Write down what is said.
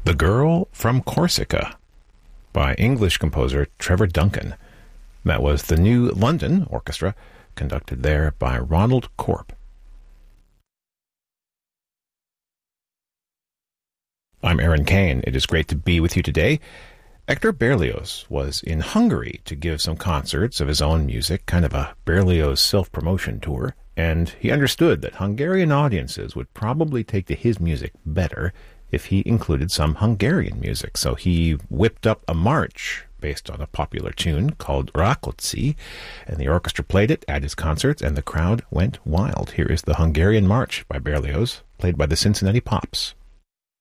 The Girl from Corsica by English composer Trevor Duncan. That was the New London Orchestra, conducted there by Ronald Corp. I'm Aaron Kane. It is great to be with you today. Hector Berlioz was in Hungary to give some concerts of his own music, kind of a Berlioz self-promotion tour, and he understood that Hungarian audiences would probably take to his music better if he included some Hungarian music. So he whipped up a march based on a popular tune called Rákóczi, and the orchestra played it at his concerts, and the crowd went wild. Here is the Hungarian March by Berlioz, played by the Cincinnati Pops.